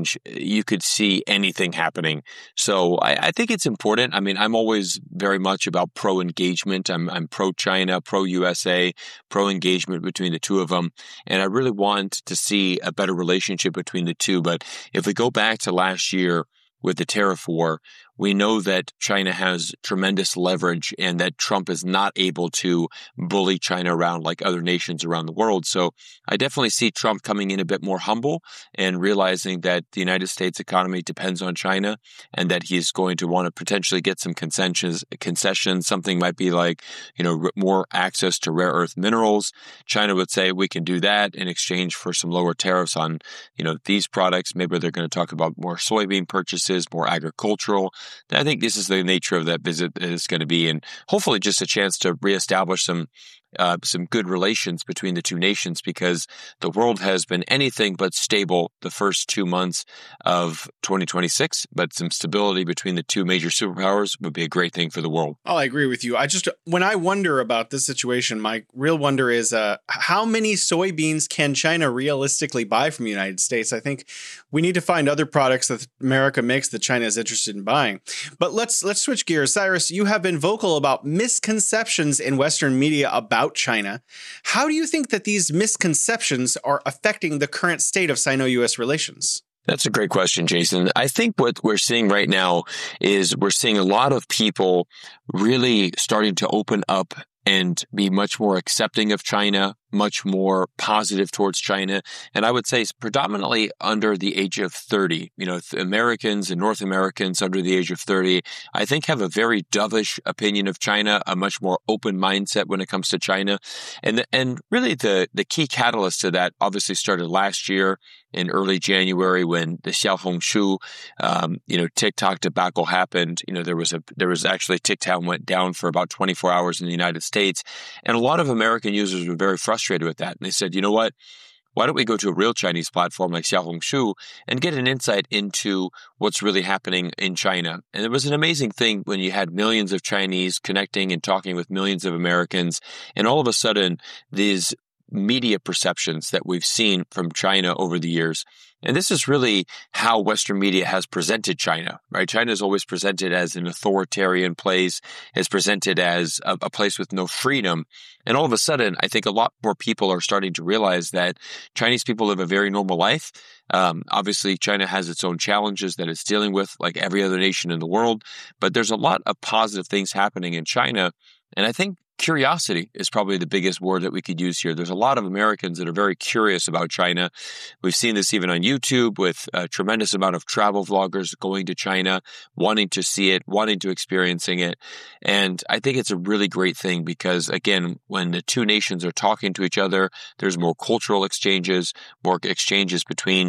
exchange, you could see anything happening. So I think it's important. I mean, I'm always very much about pro-engagement. I'm pro-China, pro-USA, pro-engagement between the two of them. And I really want to see a better relationship between the two. But if we go back to last year with the tariff war, we know that China has tremendous leverage and that Trump is not able to bully China around like other nations around the world. So I definitely see Trump coming in a bit more humble and realizing that the United States economy depends on China and that he's going to want to potentially get some concessions. Something might be like, more access to rare earth minerals. China would say we can do that in exchange for some lower tariffs on, these products. Maybe they're going to talk about more soybean purchases, more agricultural. I think this is the nature of that visit is going to be, and hopefully just a chance to reestablish some good relations between the two nations, because the world has been anything but stable the first 2 months of 2026. But some stability between the two major superpowers would be a great thing for the world. Oh, I agree with you. When I wonder about this situation, my real wonder is how many soybeans can China realistically buy from the United States? I think we need to find other products that America makes that China is interested in buying. But let's switch gears. Cyrus, you have been vocal about misconceptions in Western media about China. How do you think that these misconceptions are affecting the current state of Sino-U.S. relations? That's a great question, Jason. I think what we're seeing right now is we're seeing a lot of people really starting to open up and be much more accepting of China, much more positive towards China. And I would say predominantly under the age of 30. Americans and North Americans under the age of 30, I think have a very dovish opinion of China, a much more open mindset when it comes to China. And really the key catalyst to that obviously started last year in early January when the Xiaohongshu, TikTok debacle happened. There was actually TikTok went down for about 24 hours in the United States. And a lot of American users were very frustrated with that. And they said, you know what? Why don't we go to a real Chinese platform like Xiaohongshu and get an insight into what's really happening in China? And it was an amazing thing when you had millions of Chinese connecting and talking with millions of Americans. And all of a sudden, these media perceptions that we've seen from China over the years. And this is really how Western media has presented China, right? China is always presented as an authoritarian place, is presented as a place with no freedom. And all of a sudden, I think a lot more people are starting to realize that Chinese people live a very normal life. Obviously, China has its own challenges that it's dealing with, like every other nation in the world. But there's a lot of positive things happening in China. And I think curiosity is probably the biggest word that we could use here. There's a lot of Americans that are very curious about China. We've seen this even on YouTube with a tremendous amount of travel vloggers going to China, wanting to see it, wanting to experiencing it. And I think it's a really great thing because, again, when the two nations are talking to each other, there's more cultural exchanges, more exchanges between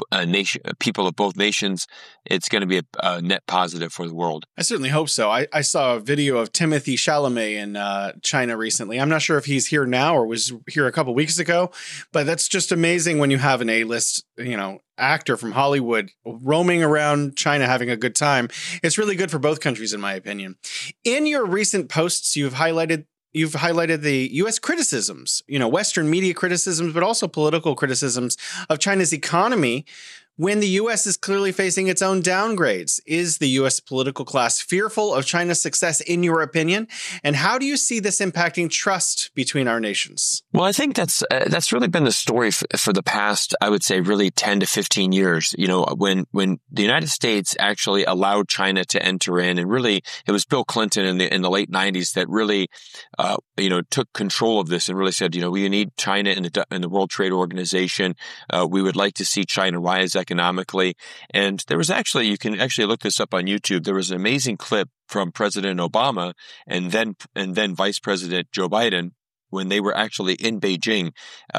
people of both nations. It's going to be a net positive for the world. I certainly hope so. I saw a video of Timothée Chalamet in China recently. I'm not sure if he's here now or was here a couple weeks ago, but that's just amazing when you have an A-list, actor from Hollywood roaming around China having a good time. It's really good for both countries, in my opinion. In your recent posts, you've highlighted the U.S. criticisms, Western media criticisms, but also political criticisms of China's economy when the U.S. is clearly facing its own downgrades. Is the U.S. political class fearful of China's success, in your opinion? And how do you see this impacting trust between our nations? Well, I think that's really been the story for the past, I would say, really 10 to 15 years. When the United States actually allowed China to enter in, and really it was Bill Clinton in the late 90s that really, took control of this and really said, we need China in the World Trade Organization. We would like to see China rise economically. And there was you can actually look this up on YouTube. There was an amazing clip from President Obama and then Vice President Joe Biden when they were actually in Beijing,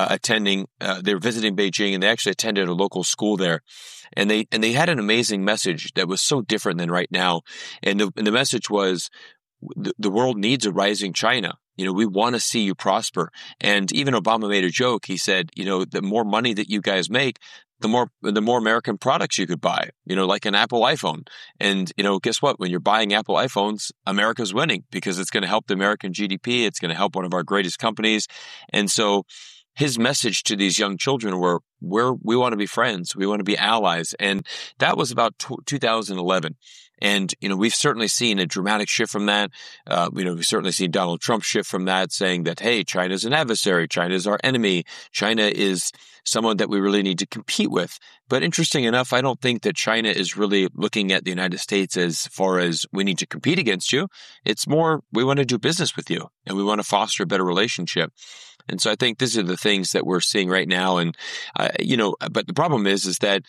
they were visiting Beijing, and they actually attended a local school there. And they had an amazing message that was so different than right now. And the message was, the world needs a rising China. We want to see you prosper. And even Obama made a joke. He said, the more money that you guys make, the more American products you could buy, like an Apple iPhone. And, guess what? When you're buying Apple iPhones, America's winning because it's going to help the American GDP. It's going to help one of our greatest companies. And so his message to these young children we want to be friends. We want to be allies. And that was about 2011. And, we've certainly seen a dramatic shift from that. We've certainly seen Donald Trump shift from that, saying that, hey, China's an adversary. China is our enemy. China is someone that we really need to compete with. But interesting enough, I don't think that China is really looking at the United States as far as we need to compete against you. It's more, we want to do business with you and we want to foster a better relationship. And so I think these are the things that we're seeing right now. And, but the problem is that,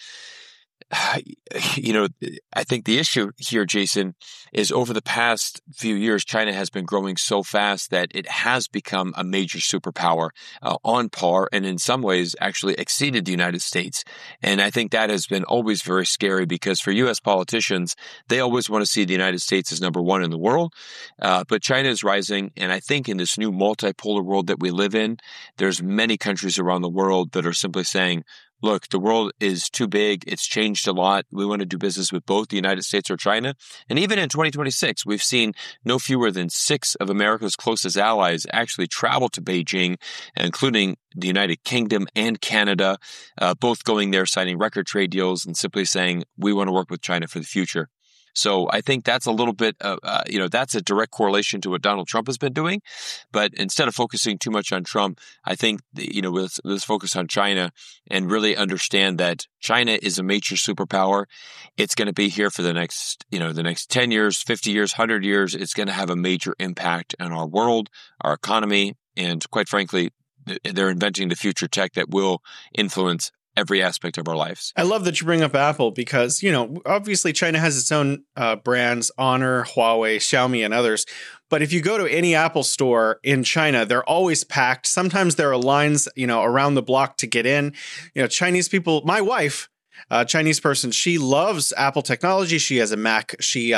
I think the issue here, Jason, is over the past few years, China has been growing so fast that it has become a major superpower on par and in some ways actually exceeded the United States. And I think that has been always very scary because for U.S. politicians, they always want to see the United States as number one in the world. But China is rising. And I think in this new multipolar world that we live in, there's many countries around the world that are simply saying, look, the world is too big. It's changed a lot. We want to do business with both the United States or China. And even in 2026, we've seen no fewer than 6 of America's closest allies actually travel to Beijing, including the United Kingdom and Canada, both going there, signing record trade deals and simply saying, we want to work with China for the future. So I think that's a little bit, that's a direct correlation to what Donald Trump has been doing. But instead of focusing too much on Trump, I think, let's focus on China and really understand that China is a major superpower. It's going to be here for the next 10 years, 50 years, 100 years. It's going to have a major impact on our world, our economy, and quite frankly, they're inventing the future tech that will influence every aspect of our lives. I love that you bring up Apple because, obviously China has its own brands, Honor, Huawei, Xiaomi, and others. But if you go to any Apple store in China, they're always packed. Sometimes there are lines, around the block to get in. Chinese people, my wife, Chinese person, she loves Apple technology. She has a Mac. She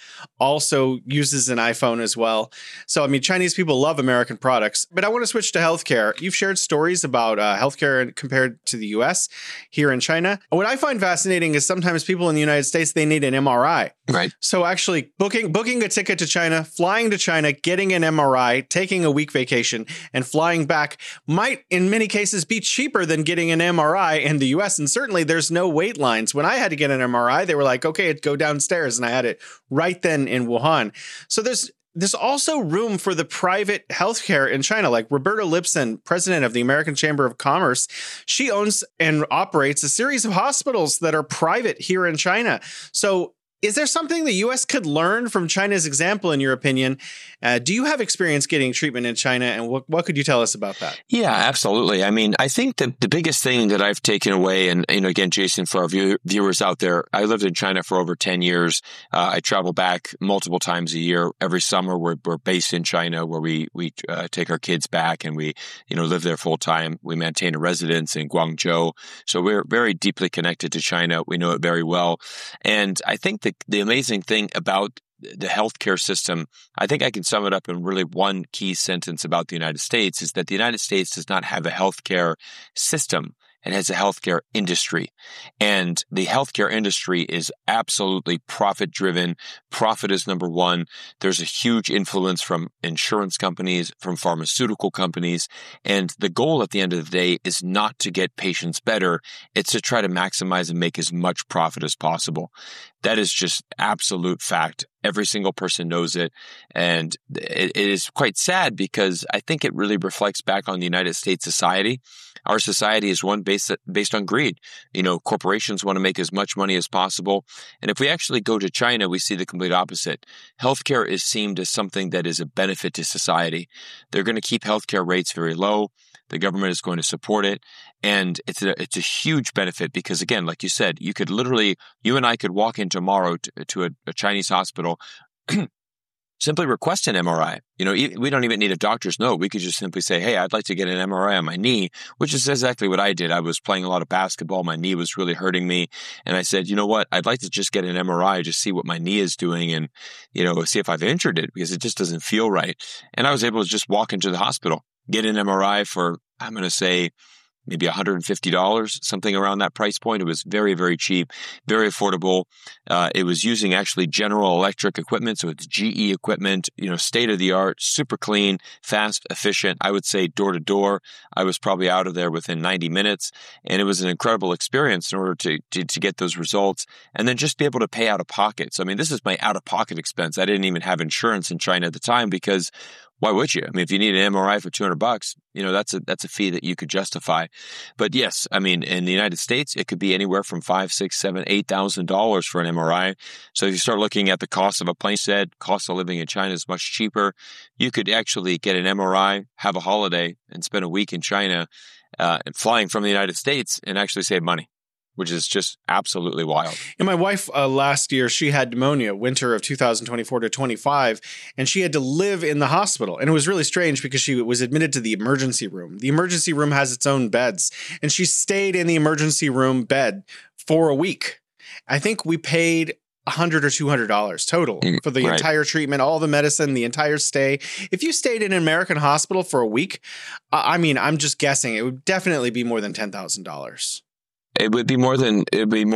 also uses an iPhone as well. So, Chinese people love American products. But I want to switch to healthcare. You've shared stories about healthcare compared to the U.S. here in China. What I find fascinating is sometimes people in the United States, they need an MRI. Right. So actually booking a ticket to China, flying to China, getting an MRI, taking a week vacation, and flying back might, in many cases, be cheaper than getting an MRI in the U.S. And certainly there's no wait lines. When I had to get an MRI, they were like, okay, go downstairs. And I had it right then in Wuhan. So there's also room for the private healthcare in China. Like Roberta Lipson, president of the American Chamber of Commerce, she owns and operates a series of hospitals that are private here in China. So is there something the U.S. could learn from China's example, in your opinion? Do you have experience getting treatment in China, and what could you tell us about that? Yeah, absolutely. I think that the biggest thing that I've taken away, and again, Jason, for our viewers out there, I lived in China for over 10 years. I travel back multiple times a year. Every summer, we're based in China, where we take our kids back, and we live there full time. We maintain a residence in Guangzhou, so we're very deeply connected to China. We know it very well, and I think the amazing thing about the healthcare system, I think I can sum it up in really one key sentence about the United States, is that the United States does not have a healthcare system. It has a healthcare industry. And the healthcare industry is absolutely profit-driven. Profit is number one. There's a huge influence from insurance companies, from pharmaceutical companies. And the goal at the end of the day is not to get patients better. It's to try to maximize and make as much profit as possible. That is just absolute fact. Every single person knows it. And it is quite sad because I think it really reflects back on the United States society. Our society is one based on greed. Corporations want to make as much money as possible. And if we actually go to China, we see the complete opposite. Healthcare is seen as something that is a benefit to society. They're going to keep healthcare rates very low. The government is going to support it. And it's a huge benefit because, again, like you said, you and I could walk in tomorrow to a Chinese hospital, simply request an MRI. We don't even need a doctor's note. We could just simply say, hey, I'd like to get an MRI on my knee, which is exactly what I did. I was playing a lot of basketball. My knee was really hurting me. And I said, you know what? I'd like to just get an MRI, just see what my knee is doing and, see if I've injured it because it just doesn't feel right. And I was able to just walk into the hospital, get an MRI for, I'm going to say, maybe $150, something around that price point. It was very, very cheap, very affordable. It was using actually General Electric equipment, so it's GE equipment, state of the art, super clean, fast, efficient. I would say door to door, I was probably out of there within 90 minutes, and it was an incredible experience in order to get those results, and then just be able to pay out of pocket. So, I mean, this is my out of pocket expense. I didn't even have insurance in China at the time because why would you? I mean, if you need an MRI for $200, that's a fee that you could justify. But yes, I mean, in the United States, it could be anywhere from $5,000, $6,000, $7,000, $8,000 for an MRI. So if you start looking at the cost of a plane set, cost of living in China is much cheaper. You could actually get an MRI, have a holiday, and spend a week in China, and flying from the United States and actually save money, which is just absolutely wild. And my wife last year, she had pneumonia, winter of 2024 to 25, and she had to live in the hospital. And it was really strange because she was admitted to the emergency room. The emergency room has its own beds, and she stayed in the emergency room bed for a week. I think we paid $100 or $200 total for the entire treatment, all the medicine, the entire stay. If you stayed in an American hospital for a week, I mean, I'm just guessing it would definitely be more than $10,000. It would be more than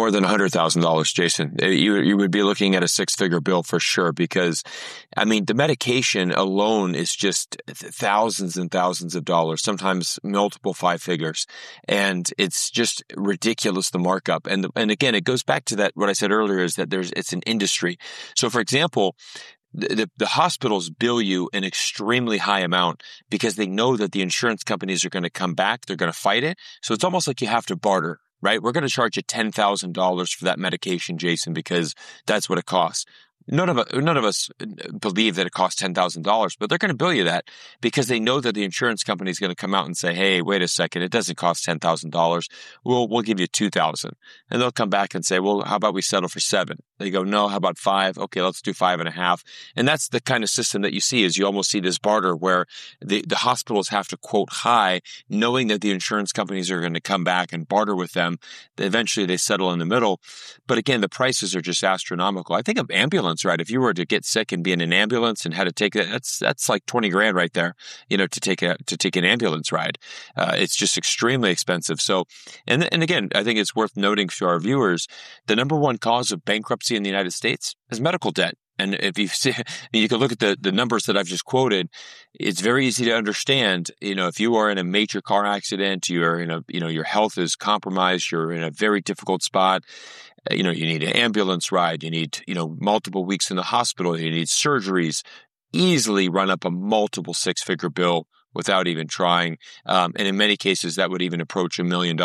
$100,000, Jason. You would be looking at a six-figure bill for sure, because, I mean, the medication alone is just thousands and thousands of dollars, sometimes multiple five figures, and it's just ridiculous, the markup. And again, it goes back to that what I said earlier, is that it's an industry. So, for example, the hospitals bill you an extremely high amount because they know that the insurance companies are going to come back, they're going to fight it. So it's almost like you have to barter. Right? We're going to charge you $10,000 for that medication, Jason, because that's what it costs. None of us believe that it costs $10,000, but they're going to bill you that because they know that the insurance company is going to come out and say, "Hey, wait a second, it doesn't cost $10,000. We'll give you $2,000," and they'll come back and say, "Well, how about we settle for $7,000?" They go, "No, how about $5,000? Okay, let's do $5,500." And that's the kind of system that you see. Is you almost see this barter where the hospitals have to quote high, knowing that the insurance companies are going to come back and barter with them. Eventually, they settle in the middle. But again, the prices are just astronomical. I think of ambulance. Right. If you were to get sick and be in an ambulance and had to take it, that's like $20,000 right there, to take an ambulance ride. It's just extremely expensive. So, and again, I think it's worth noting for our viewers, the number one cause of bankruptcy in the United States is medical debt. And if you see, you can look at the numbers that I've just quoted. It's very easy to understand. If you are in a major car accident, you're in your health is compromised, you're in a very difficult spot. You need an ambulance ride. You need, multiple weeks in the hospital. You need surgeries. Easily run up a multiple six-figure bill without even trying. And in many cases, that would even approach $1 million.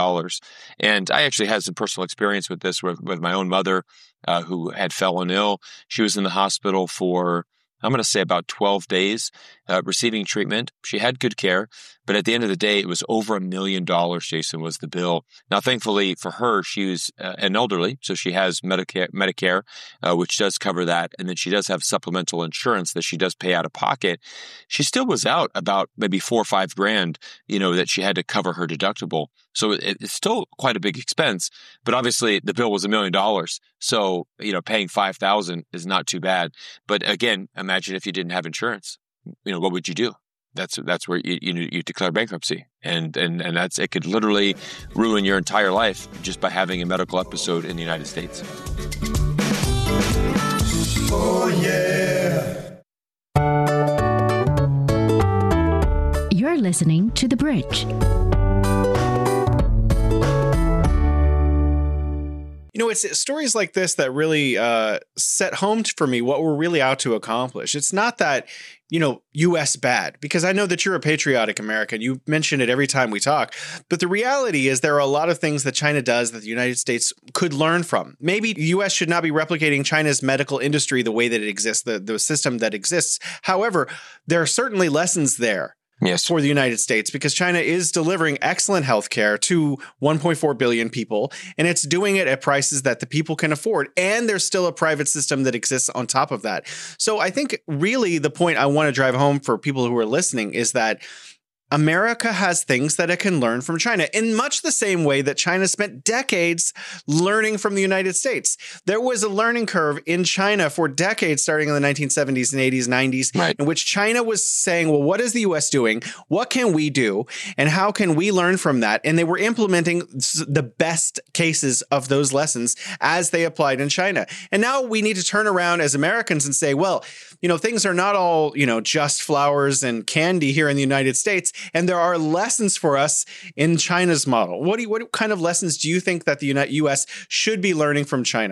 And I actually had some personal experience with this with my own mother, who had fallen ill. She was in the hospital for, I'm going to say, about 12 days, receiving treatment. She had good care, but at the end of the day, it was over $1 million, Jason, was the bill. Now, thankfully for her, she was an elderly, so she has Medicare, which does cover that, and then she does have supplemental insurance that she does pay out of pocket. She still was out about maybe $4,000 or $5,000, that she had to cover her deductible. So it's still quite a big expense, but obviously the bill was $1 million. So, paying $5,000 is not too bad. But again, imagine if you didn't have insurance, what would you do? That's where you declare bankruptcy, and that's, it could literally ruin your entire life just by having a medical episode in the United States. Oh yeah. You're listening to The Bridge. It's stories like this that really set home for me what we're really out to accomplish. It's not that, U.S. bad, because I know that you're a patriotic American. You mention it every time we talk. But the reality is there are a lot of things that China does that the United States could learn from. Maybe the U.S. should not be replicating China's medical industry the way that it exists, the system that exists. However, there are certainly lessons there. Yes. For the United States, because China is delivering excellent healthcare to 1.4 billion people, and it's doing it at prices that the people can afford. And there's still a private system that exists on top of that. So I think really the point I want to drive home for people who are listening is that America has things that it can learn from China in much the same way that China spent decades learning from the United States. There was a learning curve in China for decades, starting in the 1970s and 80s, 90s, Right. in which China was saying, well, what is the US doing? What can we do? And how can we learn from that? And they were implementing the best cases of those lessons as they applied in China. And now we need to turn around as Americans and say, well, things are not all, just flowers and candy here in the United States. And there are lessons for us in China's model. What kind of lessons do you think that the U.S. should be learning from China?